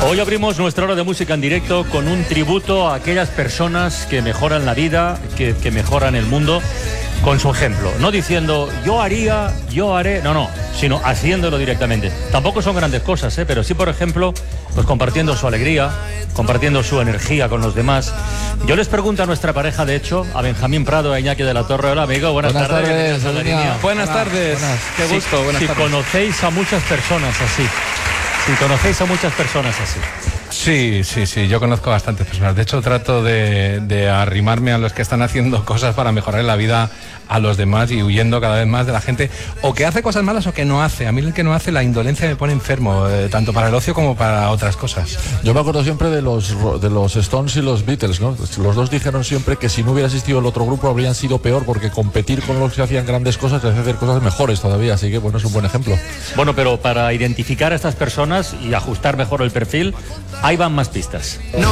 Hoy abrimos nuestra hora de música en directo con un tributo a aquellas personas que mejoran la vida, que mejoran el mundo con su ejemplo. No diciendo yo haría, yo haré, no, sino haciéndolo directamente. Tampoco son grandes cosas, pero sí, por ejemplo, pues compartiendo su alegría, compartiendo su energía con los demás. Yo les pregunto a nuestra pareja, de hecho, a Benjamín Prado, a Iñaki de la Torre. Hola, amigo, buenas tardes. Buenas tardes. Qué gusto, buenas tardes. Conocéis a muchas personas así. Si conocéis a muchas personas así. Sí, yo conozco a bastantes personas. De hecho, trato de arrimarme a los que están haciendo cosas para mejorar la vida a los demás y huyendo cada vez más de la gente o que hace cosas malas o que no hace. A mí el que no hace, la indolencia me pone enfermo, tanto para el ocio como para otras cosas. Yo me acuerdo siempre de los Stones y los Beatles, ¿no? Los dos dijeron siempre que si no hubiera existido el otro grupo habrían sido peor, porque competir con los que hacían grandes cosas les hace hacer cosas mejores todavía. Así que, bueno, es un buen ejemplo. Bueno, pero para identificar a estas personas y ajustar mejor el perfil, ahí van más pistas. No